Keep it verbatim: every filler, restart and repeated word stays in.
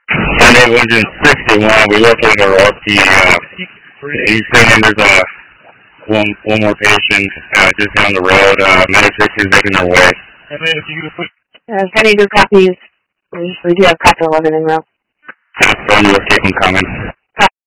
Sunday one sixty-one, we located a Rocky. Uh, he's saying there's a one one more patient uh, just down the road. Uh, medics are making their way. And then if you could put... Uh, Penny, good copies. We, we do have copper eleven in row. So we'll keep them coming.